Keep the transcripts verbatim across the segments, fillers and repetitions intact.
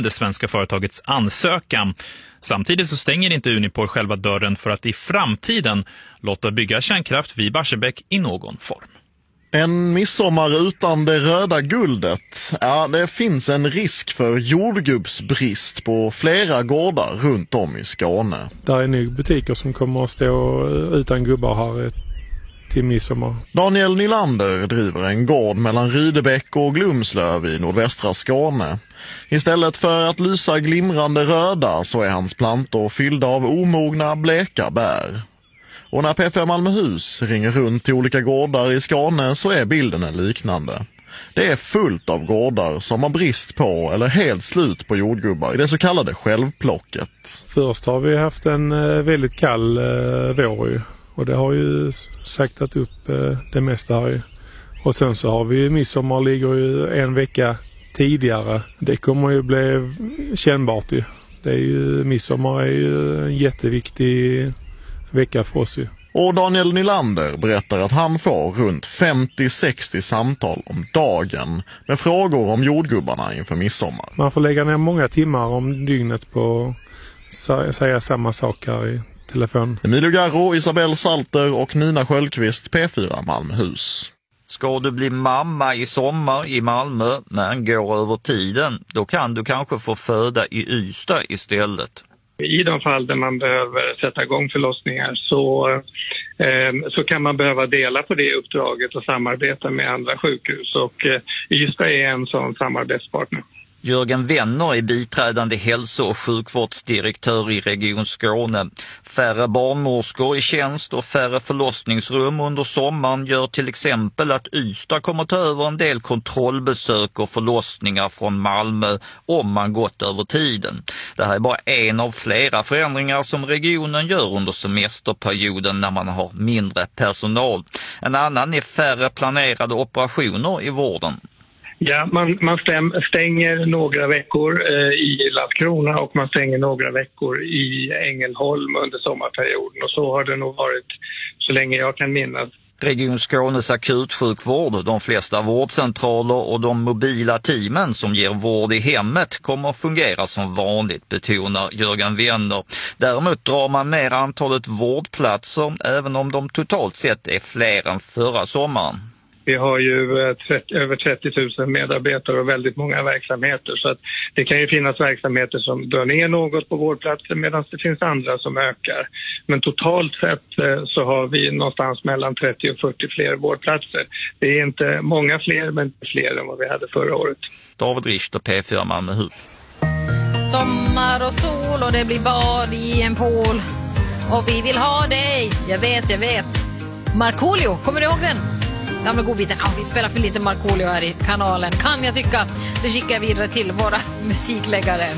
det svenska företagets ansökan. Samtidigt så stänger inte Uniper själva dörren för att i framtiden låta bygga kärnkraft vid Barsebäck i någon form. En midsommar utan det röda guldet. Ja, det finns en risk för jordgubbsbrist på flera gårdar runt om i Skåne. Där är nog butiker som kommer att stå utan gubbar här till midsommar. Daniel Nylander driver en gård mellan Rydebäck och Glumslöv i nordvästra Skåne. Istället för att lysa glimrande röda så är hans plantor fyllda av omogna bleka bär. Och när P fem Malmöhus ringer runt till olika gårdar i Skåne så är bilden en liknande. Det är fullt av gårdar som har brist på eller helt slut på jordgubbar i det så kallade självplocket. Först har vi haft en väldigt kall vår ju. Och det har ju saktat upp det mesta här ju. Och sen så har vi ju midsommar ligger ju en vecka tidigare. Det kommer ju bli kännbart ju. Det är ju, midsommar är ju en jätteviktig vecka för oss ju. Och Daniel Nylander berättar att han får runt femtio till sextio samtal om dagen med frågor om jordgubbarna inför midsommar. Man får lägga ner många timmar om dygnet på att säga samma sak här i telefon. Emilio Garro, Isabel Salter och Nina Sköldqvist, P fyra Malmöhus. Ska du bli mamma i sommar i Malmö men går över tiden, då kan du kanske få föda i Ystad istället. I de fall där man behöver sätta igång förlossningar så, eh, så kan man behöva dela på det uppdraget och samarbeta med andra sjukhus. Och eh, Ystad är en sån samarbetspartner. Jörgen Wenner är biträdande hälso- och sjukvårdsdirektör i Region Skåne. Färre barnmorskor i tjänst och färre förlossningsrum under sommaren gör till exempel att Ystad kommer ta över en del kontrollbesök och förlossningar från Malmö om man gått över tiden. Det här är bara en av flera förändringar som regionen gör under semesterperioden när man har mindre personal. En annan är färre planerade operationer i vården. Ja, man, man stäm, stänger några veckor eh, i Landskrona och man stänger några veckor i Ängelholm under sommarperioden. Och så har det nog varit så länge jag kan minnas. Region Skånes akutsjukvård, de flesta vårdcentraler och de mobila teamen som ger vård i hemmet kommer att fungera som vanligt, betonar Jörgen Wenner. Däremot drar man ner antalet vårdplatser även om de totalt sett är fler än förra sommaren. Vi har ju trettio, över trettio tusen medarbetare och väldigt många verksamheter. Så att det kan ju finnas verksamheter som drar ner något på vårdplatser medan det finns andra som ökar. Men totalt sett så har vi någonstans mellan trettio och fyrtio fler vårdplatser. Det är inte många fler men fler än vad vi hade förra året. David Richter, P fyra Malmöhus. Sommar och sol och det blir bad i en pool. Och vi vill ha dig. Jag vet, jag vet. Markoolio, kommer du ihåg den? Gamla godbiten. Ah, vi spelar för lite Markoolio här i kanalen. Kan jag tycka. Det skickar jag vidare till våra musikläggare.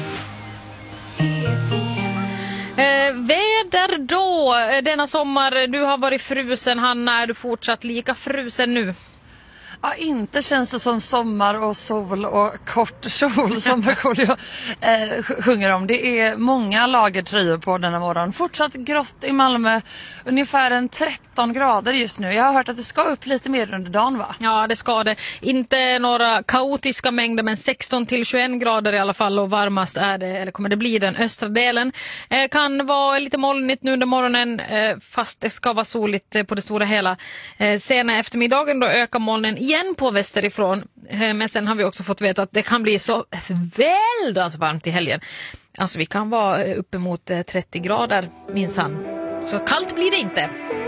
Eh, väder då denna sommar. Du har varit frusen, Hanna. Är du fortsatt lika frusen nu? Ja, inte känns det som sommar och sol och kort kjol som Markoolio eh, sjunger om. Det är många lagertröjor på denna morgon. Fortsatt grått i Malmö, ungefär en tretton grader just nu. Jag har hört att det ska upp lite mer under dagen, va? Ja, det ska det. Inte några kaotiska mängder, men sexton till tjugoett grader i alla fall, och varmast är det, eller kommer det bli den östra delen. Eh, kan vara lite molnigt nu under morgonen, eh, fast det ska vara soligt eh, på det stora hela. Eh, sena eftermiddagen då ökar molnen igen på västerifrån, men sen har vi också fått veta att det kan bli så väldigt varmt i helgen. Alltså vi kan vara uppemot trettio grader minsann. Så kallt blir det inte.